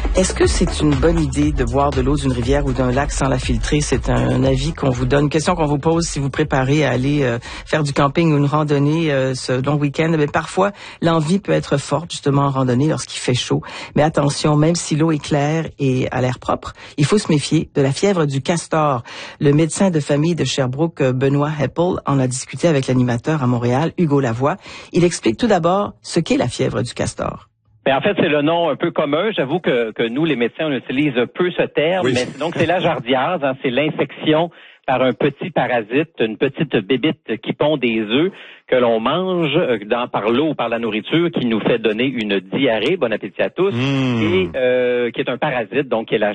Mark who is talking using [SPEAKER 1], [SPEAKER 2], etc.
[SPEAKER 1] Est-ce que c'est une bonne idée de boire de l'eau d'une rivière ou d'un lac sans la filtrer? C'est un avis qu'on vous donne, une question qu'on vous pose si vous préparez à aller faire du camping ou une randonnée ce long week-end. Mais parfois, l'envie peut être forte justement en randonnée lorsqu'il fait chaud. Mais attention, même si l'eau est claire et à l'air propre, il faut se méfier de la fièvre du castor. Le médecin de famille de Sherbrooke, Benoît Heppel, en a discuté avec l'animateur à Montréal, Hugo Lavoie. Il explique tout d'abord ce qu'est la fièvre du castor.
[SPEAKER 2] Ben en fait, c'est le nom un peu commun. J'avoue que nous, les médecins, on utilise peu ce terme. Oui. Mais donc, c'est la jardiase, hein, c'est l'infection par un petit parasite, une petite bébite qui pond des œufs que l'on mange par l'eau ou par la nourriture qui nous fait donner une diarrhée, bon appétit à tous, et qui est un parasite, donc qui est la